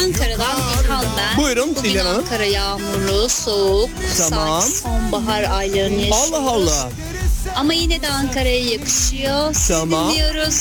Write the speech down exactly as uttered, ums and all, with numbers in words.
Ankara'dan İlhan ben. Buyurun Bugün İlhan Hanım. Ankara yağmurlu, soğuk, Tamam. sanki sonbahar aylarını yaşıyoruz. Allah Allah. Ama yine de Ankara'ya yakışıyor. Sizi Tamam. dinliyoruz.